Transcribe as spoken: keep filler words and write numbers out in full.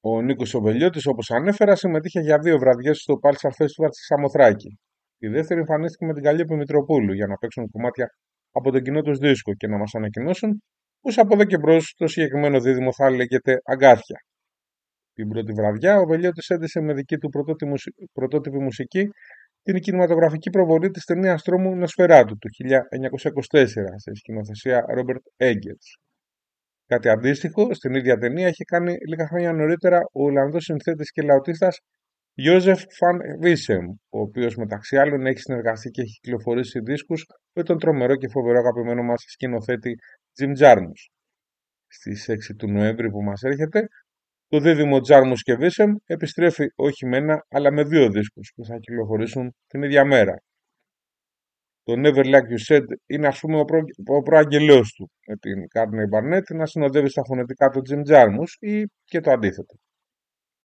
Ο Νίκος ο Βελιώτης, όπως ανέφερα, συμμετείχε για δύο βραδιές στο Pulsar Festival στη Σαμοθράκη. Τη δεύτερη εμφανίστηκε με την Καλλιόπη Μητροπούλου για να παίξουν κομμάτια από τον κοινό τους δίσκο και να μας ανακοινώσουν πως από εδώ και μπρος το συγκεκριμένο δίδυμο θα λέγεται Αγκάθια. Την πρώτη βραδιά, ο Βελιώτης έδεσε με δική του πρωτότυπη μουσική την κινηματογραφική προβολή της ταινίας τρόμου Νοσφεράτου του χίλια εννιακόσια είκοσι τέσσερα σε σκηνοθεσία Ρόμπερτ Έγκετς. Κάτι αντίστοιχο στην ίδια ταινία είχε κάνει λίγα χρόνια νωρίτερα ο Ολλανδός συνθέτης και λαοτίστας Joseph van Riesem, ο οποίος μεταξύ άλλων έχει συνεργαστεί και έχει κυκλοφορήσει δίσκους με τον τρομερό και φοβερό αγαπημένο μας σκηνοθέτη Jim Jarmusch. Στις έξι του Νοέμβρη που μας έρχεται, το δίδυμο Jarmusch και Riesem επιστρέφει όχι με ένα αλλά με δύο δίσκους που θα κυκλοφορήσουν την ίδια μέρα. Το Never Like You Said είναι, ας πούμε, ο, προ... ο προαγγελέος του, με την Courtney Barnett να συνοδεύει στα φωνητικά του Jim Jarmusch ή και το αντίθετο.